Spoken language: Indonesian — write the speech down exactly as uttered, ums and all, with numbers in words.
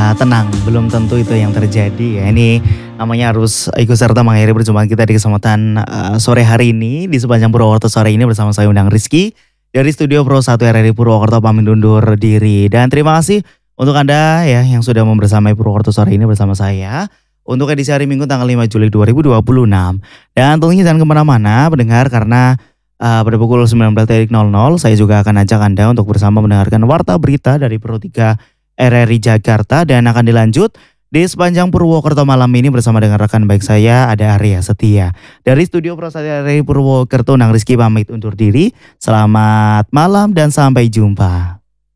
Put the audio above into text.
uh, tenang, belum tentu itu yang terjadi ya. Ini namanya harus ikut serta mengakhiri perjumpaan kita di kesempatan uh, sore hari ini di sepanjang Purwokerto sore ini bersama saya Undang Rizky dari Studio Pro satu R R I Purwokerto pamit undur diri dan terima kasih untuk Anda ya yang sudah membersamai Purwokerto sore ini bersama saya untuk edisi hari Minggu tanggal lima Juli dua ribu dua puluh enam dan tentunya jangan kemana-mana pendengar karena Uh, pada pukul sembilan belas nol nol saya juga akan ajak Anda untuk bersama mendengarkan Warta Berita dari Pro tiga R R I Jakarta dan akan dilanjut di sepanjang Purwokerto malam ini bersama dengan rekan baik saya ada Arya Setia. Dari Studio Pro satu R R I Purwokerto, Nang Rizky pamit undur diri. Selamat malam dan sampai jumpa.